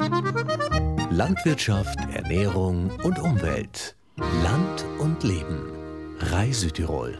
Landwirtschaft, Ernährung und Umwelt. Land und Leben. RAI Südtirol.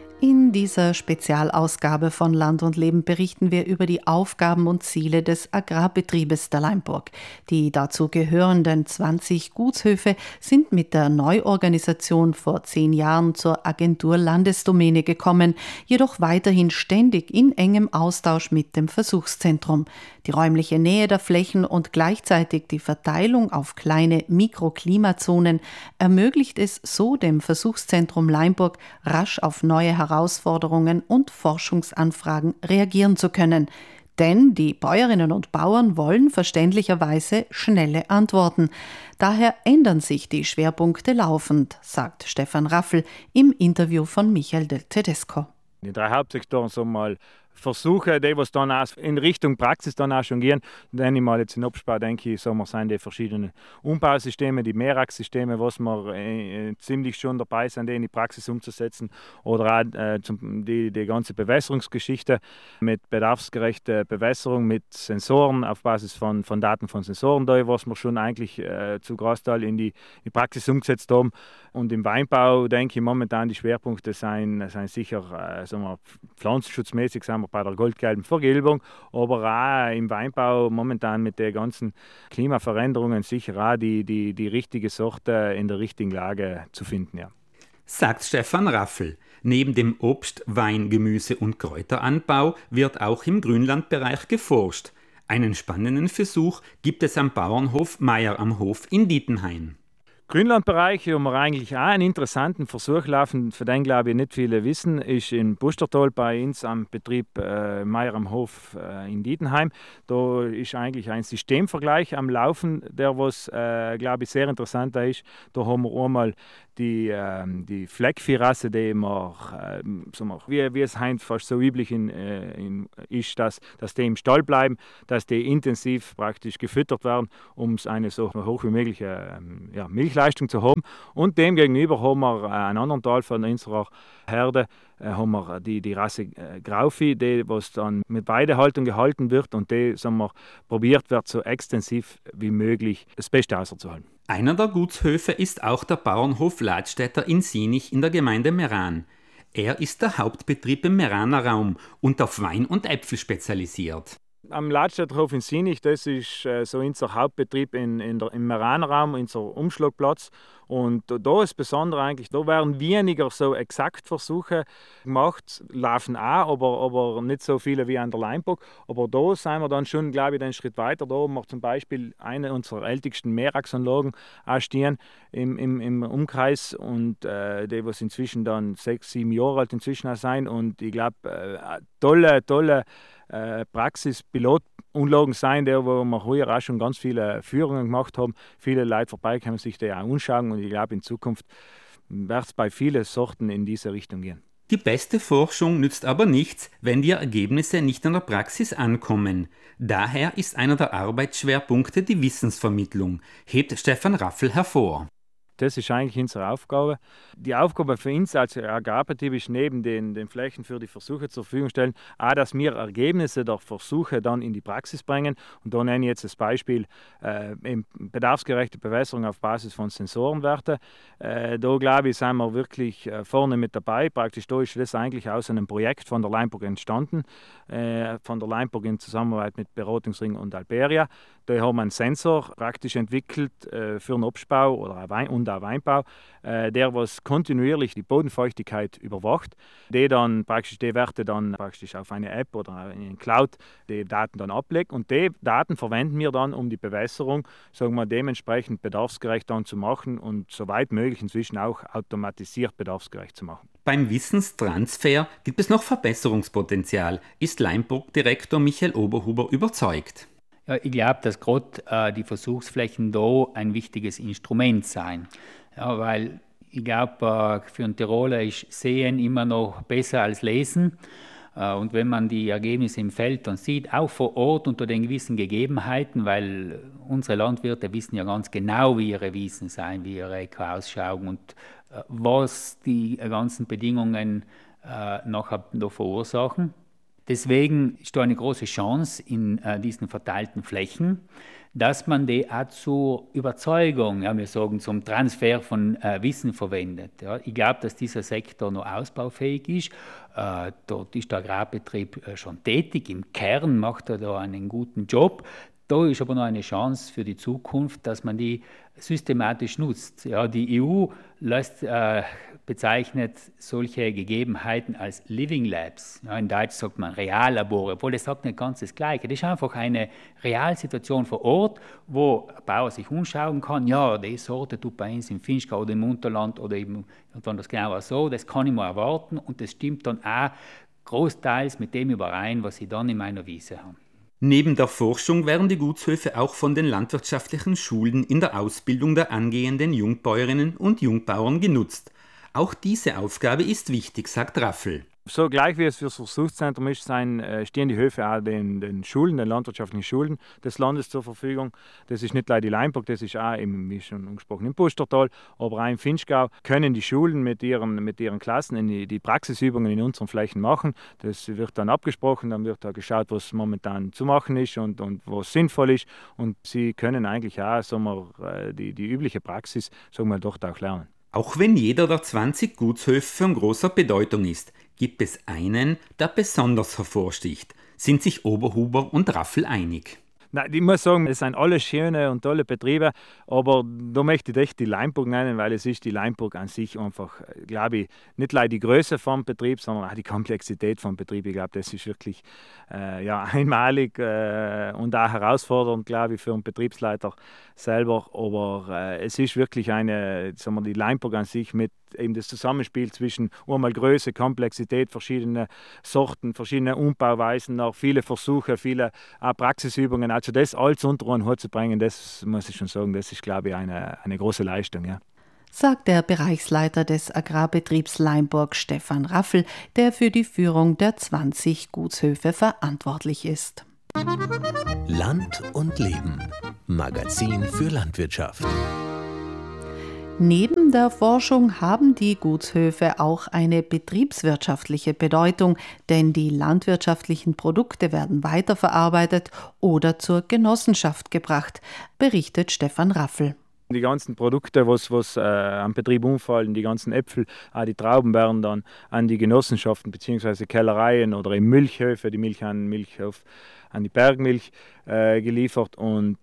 In dieser Spezialausgabe von Land und Leben berichten wir über die Aufgaben und Ziele des Agrarbetriebes der Leimburg. Die dazu gehörenden 20 Gutshöfe sind mit der Neuorganisation vor 10 Jahren zur Agentur Landesdomäne gekommen, jedoch weiterhin ständig in engem Austausch mit dem Versuchszentrum. Die räumliche Nähe der Flächen und gleichzeitig die Verteilung auf kleine Mikroklimazonen ermöglicht es so dem Versuchszentrum Leimburg, rasch auf neue Herausforderungen und Forschungsanfragen reagieren zu können. Denn die Bäuerinnen und Bauern wollen verständlicherweise schnelle Antworten. Daher ändern sich die Schwerpunkte laufend, sagt Stefan Raffel im Interview von Michael Del Tedesco. Die 3 Hauptsektoren sind mal Versuche, die was dann auch in Richtung Praxis dann auch schon gehen. Wenn ich mal jetzt in Obstbau denke, sind die verschiedenen Umbausysteme, die Mehrachssysteme, was wir ziemlich schon dabei sind, die in die Praxis umzusetzen. Oder auch die ganze Bewässerungsgeschichte mit bedarfsgerechter Bewässerung, mit Sensoren auf Basis von Daten von Sensoren, da was wir schon eigentlich zu Großteil in die Praxis umgesetzt haben. Und im Weinbau denke ich momentan die Schwerpunkte sind sicher pflanzenschutzmäßig sind wir bei der goldgelben Vergilbung, aber auch im Weinbau momentan mit den ganzen Klimaveränderungen sicher auch die richtige Sorte in der richtigen Lage zu finden. Ja. Sagt Stefan Raffel. Neben dem Obst-, Wein-, Gemüse- und Kräuteranbau wird auch im Grünlandbereich geforscht. Einen spannenden Versuch gibt es am Bauernhof Meier am Hof in Dietenhain. Grünlandbereich haben wir eigentlich auch einen interessanten Versuch laufen, für den glaube ich nicht viele wissen, ist in Bustertal bei uns am Betrieb Meier am Hof in Dietenheim. Da ist eigentlich ein Systemvergleich am Laufen, der was glaube ich sehr interessant ist. Da haben wir einmal die Fleckviehrasse, die wie es heute fast so üblich ist, dass die im Stall bleiben, dass die intensiv praktisch gefüttert werden, um eine so hoch wie mögliche Milchleistung zu haben. Und demgegenüber haben wir einen anderen Teil von unserer Herde, haben wir die Rasse Grauvieh, die was dann mit Weidehaltung gehalten wird und die probiert wird, so extensiv wie möglich das Beste auszuholen. Einer der Gutshöfe ist auch der Bauernhof Ladstätter in Sinich in der Gemeinde Meran. Er ist der Hauptbetrieb im Meraner Raum und auf Wein und Äpfel spezialisiert. Am Ladstätterhof in Sinich, das ist so unser Hauptbetrieb im Meraner Raum, unser Umschlagplatz. Und da ist besonders eigentlich, da werden weniger so Exaktversuche gemacht, laufen auch, aber nicht so viele wie an der Leimburg. Aber da sind wir dann schon, glaube ich, einen Schritt weiter. Da haben wir zum Beispiel eine unserer ältesten Mehrachsanlagen stehen im Umkreis und die, was inzwischen dann 6, 7 Jahre alt inzwischen auch sein. Und ich glaube, tolle Praxis-Pilotanlagen sein, wo wir heuer auch schon ganz viele Führungen gemacht haben. Viele Leute vorbei können sich die auch anschauen und ich glaube, in Zukunft wird es bei vielen Sorten in diese Richtung gehen. Die beste Forschung nützt aber nichts, wenn die Ergebnisse nicht in der Praxis ankommen. Daher ist einer der Arbeitsschwerpunkte die Wissensvermittlung, hebt Stefan Raffel hervor. Das ist eigentlich unsere Aufgabe. Die Aufgabe für uns als Agrarbetrieb ist neben den Flächen für die Versuche zur Verfügung stellen, auch, dass wir Ergebnisse der Versuche dann in die Praxis bringen. Und da nenne ich jetzt das Beispiel bedarfsgerechte Bewässerung auf Basis von Sensorenwerten. Da glaube ich, sind wir wirklich vorne mit dabei. Praktisch da ist das eigentlich aus einem Projekt von der Leimburg entstanden, von der Leimburg in Zusammenarbeit mit Beratungsring und Alberia. Da haben wir einen Sensor praktisch entwickelt für einen Obstbau oder auch Weinbau, der was kontinuierlich die Bodenfeuchtigkeit überwacht, die Werte dann praktisch auf eine App oder in eine Cloud die Daten dann ablegt und die Daten verwenden wir dann, um die Bewässerung, sagen wir, dementsprechend bedarfsgerecht dann zu machen und soweit möglich inzwischen auch automatisiert bedarfsgerecht zu machen. Beim Wissenstransfer gibt es noch Verbesserungspotenzial, ist Leimburg-Direktor Michael Oberhuber überzeugt. Ja, ich glaube, dass gerade die Versuchsflächen da ein wichtiges Instrument sein. Ja, weil ich glaube, für einen Tiroler ist Sehen immer noch besser als Lesen. Und wenn man die Ergebnisse im Feld dann sieht, auch vor Ort unter den gewissen Gegebenheiten, weil unsere Landwirte wissen ja ganz genau, wie ihre Wiesen sein, wie ihre Äcker ausschauen und was die ganzen Bedingungen nachher da verursachen. Deswegen ist da eine große Chance in diesen verteilten Flächen, dass man die auch zur Überzeugung, ja, wir sagen zum Transfer von Wissen verwendet. Ja. Ich glaube, dass dieser Sektor noch ausbaufähig ist. Dort ist der Agrarbetrieb schon tätig. Im Kern macht er da einen guten Job. Da ist aber noch eine Chance für die Zukunft, dass man die systematisch nutzt. Ja, die EU bezeichnet solche Gegebenheiten als Living Labs. Ja, in Deutsch sagt man Reallabore, obwohl das sagt nicht ganz das Gleiche. Das ist einfach eine Realsituation vor Ort, wo ein Bauer sich umschauen kann. Ja, die Sorte tut bei uns im Vinschgau oder im Unterland oder eben das genau so, das kann ich mir erwarten und das stimmt dann auch großteils mit dem überein, was ich dann in meiner Wiese habe. Neben der Forschung werden die Gutshöfe auch von den landwirtschaftlichen Schulen in der Ausbildung der angehenden Jungbäuerinnen und Jungbauern genutzt. Auch diese Aufgabe ist wichtig, sagt Raffel. So gleich wie es für das Versuchszentrum ist, stehen die Höfe auch den Schulen, den landwirtschaftlichen Schulen des Landes zur Verfügung. Das ist nicht nur die Leinburg, das ist auch, wie schon angesprochen, im Pustertal, aber auch im Vinschgau können die Schulen mit ihren Klassen die Praxisübungen in unseren Flächen machen. Das wird dann abgesprochen, dann wird da geschaut, was momentan zu machen ist und was sinnvoll ist. Und sie können eigentlich auch die übliche Praxis dort auch lernen. Auch wenn jeder der 20 Gutshöfe von großer Bedeutung ist, gibt es einen, der besonders hervorsticht. Sind sich Oberhuber und Raffel einig? Nein, ich muss sagen, es sind alle schöne und tolle Betriebe, aber da möchte ich echt die Leinburg nennen, weil es ist die Leinburg an sich einfach, glaube ich, nicht nur die Größe vom Betrieb, sondern auch die Komplexität vom Betrieb. Ich glaube, das ist wirklich einmalig und auch herausfordernd, glaube ich, für einen Betriebsleiter selber. Aber es ist wirklich die Leinburg an sich mit eben das Zusammenspiel zwischen einmal Größe, Komplexität, verschiedene Sorten, verschiedene Umbauweisen, auch viele Versuche, viele Praxisübungen. Also das alles unter einen Hut zu bringen, das muss ich schon sagen, das ist, glaube ich, eine große Leistung. Ja. Sagt der Bereichsleiter des Agrarbetriebs Leinburg, Stefan Raffel, der für die Führung der 20 Gutshöfe verantwortlich ist. Land und Leben. Magazin für Landwirtschaft. Neben der Forschung haben die Gutshöfe auch eine betriebswirtschaftliche Bedeutung, denn die landwirtschaftlichen Produkte werden weiterverarbeitet oder zur Genossenschaft gebracht, berichtet Stefan Raffel. Die ganzen Produkte, was am Betrieb umfallen, die ganzen Äpfel, auch die Trauben werden dann an die Genossenschaften bzw. Kellereien oder in Milchhöfe, die Milch an die Bergmilch geliefert und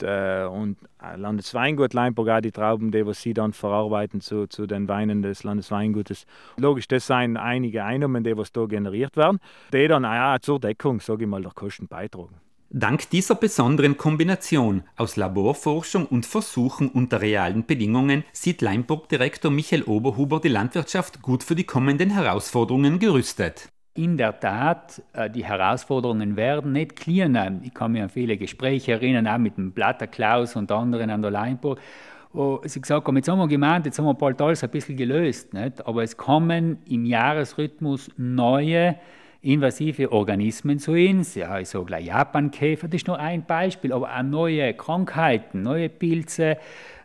Landesweingut Leinburg auch die Trauben, die was sie dann verarbeiten zu den Weinen des Landesweingutes. Logisch, das sind einige Einnahmen, die was da generiert werden, die dann auch zur Deckung, sage ich mal, der Kosten beitragen. Dank dieser besonderen Kombination aus Laborforschung und Versuchen unter realen Bedingungen sieht Leinburg-Direktor Michael Oberhuber die Landwirtschaft gut für die kommenden Herausforderungen gerüstet. In der Tat, die Herausforderungen werden nicht kleiner. Ich kann mich an viele Gespräche erinnern, auch mit dem Blatter Klaus und anderen an der Leinburg, wo sie gesagt haben, jetzt haben wir gemeint, jetzt haben wir bald alles ein bisschen gelöst. Nicht? Aber es kommen im Jahresrhythmus neue invasive Organismen zu uns. Ja, ich sage gleich Japankäfer, das ist nur ein Beispiel, aber auch neue Krankheiten, neue Pilze.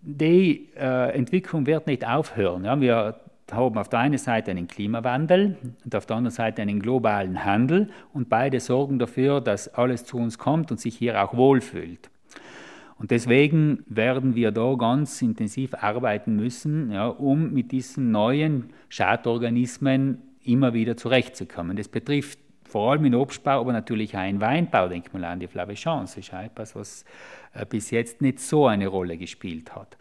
Die Entwicklung wird nicht aufhören. Ja, wir haben auf der einen Seite einen Klimawandel und auf der anderen Seite einen globalen Handel und beide sorgen dafür, dass alles zu uns kommt und sich hier auch wohlfühlt. Und deswegen werden wir da ganz intensiv arbeiten müssen, ja, um mit diesen neuen Schadorganismen immer wieder zurechtzukommen. Das betrifft vor allem den Obstbau, aber natürlich auch den Weinbau. Denkt mal an die Flavichance, das ist etwas, was bis jetzt nicht so eine Rolle gespielt hat.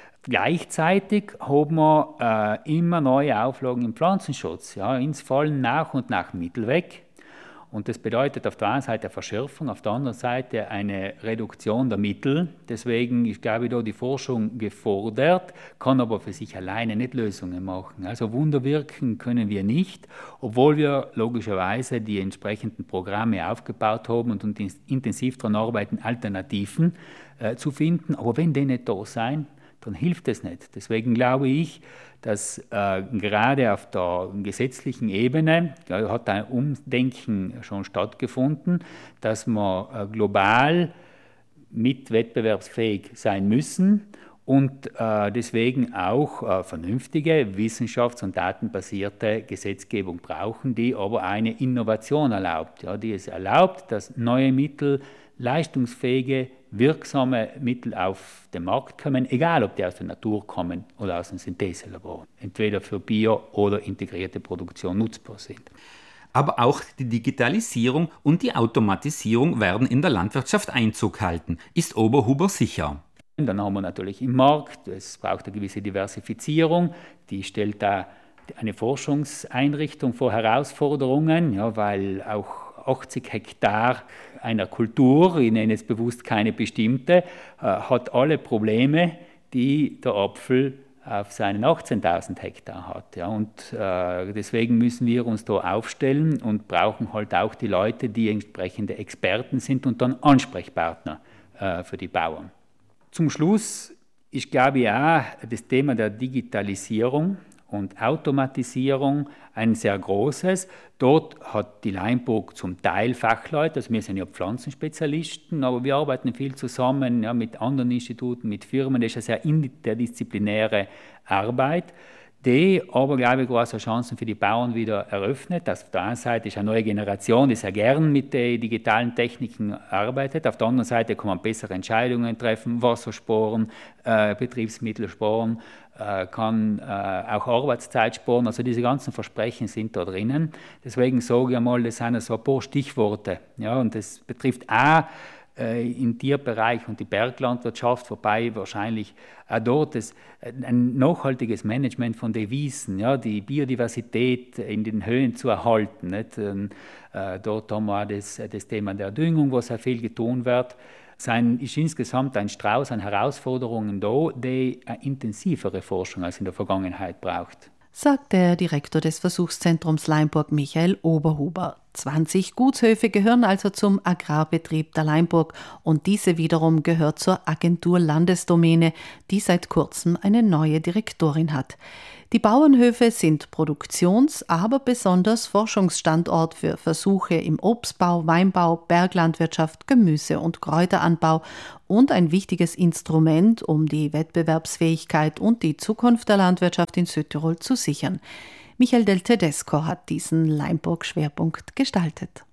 Gleichzeitig haben wir immer neue Auflagen im Pflanzenschutz. Ja, uns fallen nach und nach Mittel weg. Und das bedeutet auf der einen Seite eine Verschärfung, auf der anderen Seite eine Reduktion der Mittel. Deswegen ist, glaube ich, da die Forschung gefordert, kann aber für sich alleine nicht Lösungen machen. Also Wunder wirken können wir nicht, obwohl wir logischerweise die entsprechenden Programme aufgebaut haben und intensiv daran arbeiten, Alternativen zu finden. Aber wenn die nicht da sein, dann hilft es nicht. Deswegen glaube ich, dass gerade auf der gesetzlichen Ebene hat ein Umdenken schon stattgefunden, dass wir global mit wettbewerbsfähig sein müssen und deswegen auch vernünftige wissenschafts- und datenbasierte Gesetzgebung brauchen, die aber eine Innovation erlaubt, ja, die es erlaubt, dass neue Mittel leistungsfähige wirksame Mittel auf den Markt kommen, egal ob die aus der Natur kommen oder aus dem Syntheselabor, entweder für Bio- oder integrierte Produktion nutzbar sind. Aber auch die Digitalisierung und die Automatisierung werden in der Landwirtschaft Einzug halten, ist Oberhuber sicher. Dann haben wir natürlich im Markt, es braucht eine gewisse Diversifizierung, die stellt da eine Forschungseinrichtung vor Herausforderungen, ja, weil auch 80 Hektar einer Kultur, ich nenne jetzt bewusst keine bestimmte, hat alle Probleme, die der Apfel auf seinen 18.000 Hektar hat. Ja, und deswegen müssen wir uns da aufstellen und brauchen halt auch die Leute, die entsprechende Experten sind und dann Ansprechpartner für die Bauern. Zum Schluss ist, glaube ich, auch das Thema der Digitalisierung und Automatisierung ein sehr großes. Dort hat die Leinburg zum Teil Fachleute, also wir sind ja Pflanzenspezialisten, aber wir arbeiten viel zusammen, ja, mit anderen Instituten, mit Firmen. Das ist eine sehr interdisziplinäre Arbeit, die aber, glaube ich, große Chancen für die Bauern wieder eröffnet. Auf der einen Seite ist eine neue Generation, die sehr gern mit den digitalen Techniken arbeitet. Auf der anderen Seite kann man bessere Entscheidungen treffen, Wassersporen, Betriebsmittelsporen, kann auch Arbeitszeit sparen. Also diese ganzen Versprechen sind da drinnen. Deswegen sage ich mal, das sind so ein paar Stichworte. Ja, und das betrifft auch im Tierbereich und die Berglandwirtschaft, wobei wahrscheinlich auch dort ein nachhaltiges Management von den Wiesen, ja, die Biodiversität in den Höhen zu erhalten. Nicht? Dort haben wir auch das Thema der Düngung, wo sehr viel getan wird. Es ist insgesamt ein Strauß an Herausforderungen da, die eine intensivere Forschung als in der Vergangenheit braucht. Sagt der Direktor des Versuchszentrums Leinburg, Michael Oberhuber. 20 Gutshöfe gehören also zum Agrarbetrieb der Leinburg und diese wiederum gehört zur Agentur Landesdomäne, die seit kurzem eine neue Direktorin hat. Die Bauernhöfe sind Produktions-, aber besonders Forschungsstandort für Versuche im Obstbau, Weinbau, Berglandwirtschaft, Gemüse- und Kräuteranbau und ein wichtiges Instrument, um die Wettbewerbsfähigkeit und die Zukunft der Landwirtschaft in Südtirol zu sichern. Michael Del Tedesco hat diesen Leinburg-Schwerpunkt gestaltet.